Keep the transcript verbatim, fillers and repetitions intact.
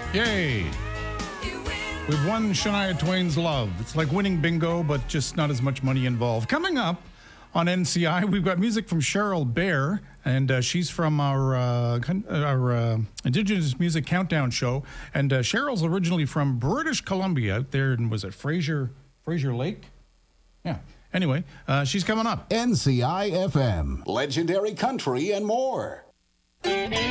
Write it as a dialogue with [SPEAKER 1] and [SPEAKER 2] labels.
[SPEAKER 1] Yay! We've won Shania Twain's love. It's like winning bingo, but just not as much money involved. Coming up on N C I, we've got music from Cheryl Bear, and uh, she's from our uh, our uh, Indigenous Music Countdown show. And uh, Cheryl's originally from British Columbia, out there in, was it Fraser, Fraser Lake? Yeah. Anyway, uh, she's coming up.
[SPEAKER 2] N C I F M, legendary country and more.